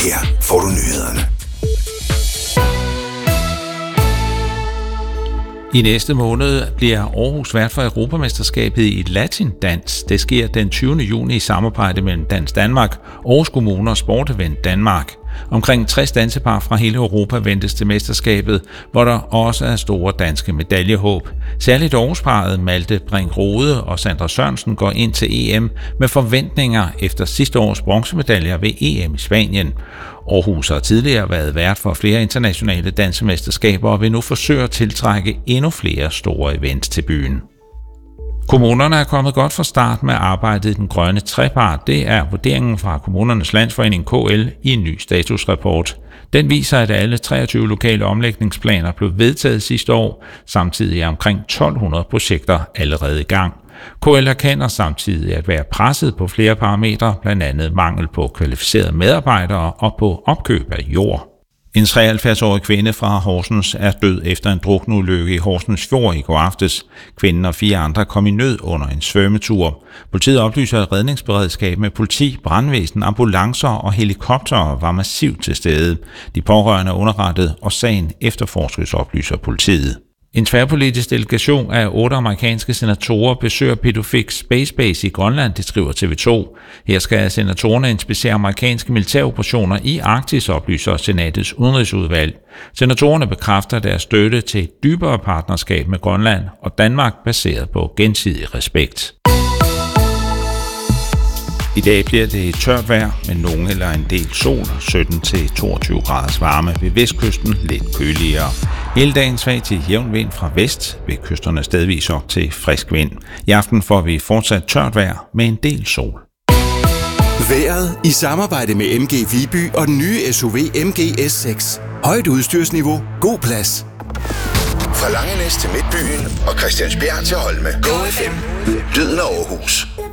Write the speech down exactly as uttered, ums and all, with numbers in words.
Her får du nyhederne. I næste måned bliver Aarhus vært for Europamesterskabet i latindans. Det sker den tyvende juni i samarbejde mellem Dans Danmark, Aarhus Kommune og Sportevent Danmark. Omkring tres dansepar fra hele Europa ventes til mesterskabet, hvor der også er store danske medaljehåb. Særligt Aarhusparret Malte Brink Rode og Sandra Sørensen går ind til E M med forventninger efter sidste års bronzemedaljer ved E M i Spanien. Aarhus har tidligere været vært for flere internationale dansemesterskaber og vil nu forsøge at tiltrække endnu flere store events til byen. Kommunerne er kommet godt fra start med arbejdet i den grønne trepart. Det er vurderingen fra Kommunernes Landsforening K L i en ny statusrapport. Den viser, at alle treogtyve lokale omlægningsplaner blev vedtaget sidste år. Samtidig er omkring tolv hundrede projekter allerede i gang. K L erkender samtidig at være presset på flere parametre, blandt andet mangel på kvalificerede medarbejdere og på opkøb af jord. En treoghalvfjerds-årig kvinde fra Horsens er død efter en drukneulykke i Horsens Fjord i går aftes. Kvinden og fire andre kom i nød under en svømmetur. Politiet oplyser, at redningsberedskab med politi, brandvæsen, ambulancer og helikoptere var massivt til stede. De pårørende er underrettet, og sagen efterforskes, oplyser politiet. En tværpolitisk delegation af otte amerikanske senatorer besøger Pituffik Space Base i Grønland, det skriver T V to. Her skal senatorerne inspicere amerikanske militæroperationer i Arktis, oplyser Senatets udenrigsudvalg. Senatorerne bekræfter deres støtte til et dybere partnerskab med Grønland og Danmark baseret på gensidig respekt. I dag bliver det tørt vejr med nogen eller en del sol, sytten til toogtyve graders varme ved vestkysten, lidt køligere. Hele dagen svag til jævn vind fra vest, ved kysterne stedvis op til frisk vind. I aften får vi fortsat tørt vejr med en del sol. Vejret i samarbejde med M G Viby og den nye S U V M G S seks. Højt udstyrsniveau, god plads. Fra Langenæs til Midtbyen og Christiansbjerg til Holme. Go F M. Lyden af Aarhus.